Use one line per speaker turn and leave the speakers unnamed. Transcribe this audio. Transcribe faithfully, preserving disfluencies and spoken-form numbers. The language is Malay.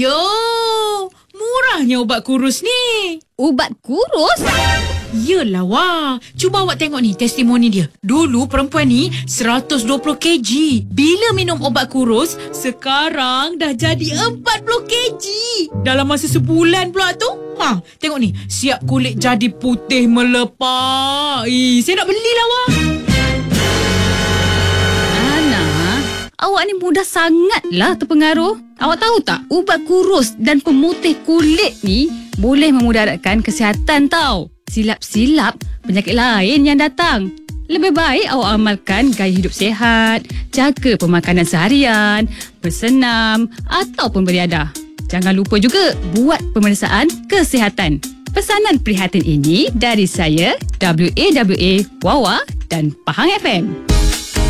Yo, murahnya ubat kurus ni.
Ubat kurus?
Yelah wah. Cuba awak tengok ni testimoni dia. Dulu perempuan ni seratus dua puluh kilogram. Bila minum ubat kurus, sekarang dah jadi empat puluh kilogram. Dalam masa sebulan pula tu. Ha, tengok ni. Siap kulit jadi putih melepak. Ih, saya nak belilah wah.
Ana, awak ni mudah sangatlah terpengaruh. Awak tahu tak, ubat kurus dan pemutih kulit ni boleh memudaratkan kesihatan tau. Silap-silap penyakit lain yang datang. Lebih baik awak amalkan gaya hidup sihat, jaga pemakanan seharian, bersenam ataupun beriadah. Jangan lupa juga buat pemeriksaan kesihatan. Pesanan prihatin ini dari saya, W A W A Wawa dan Pahang F M.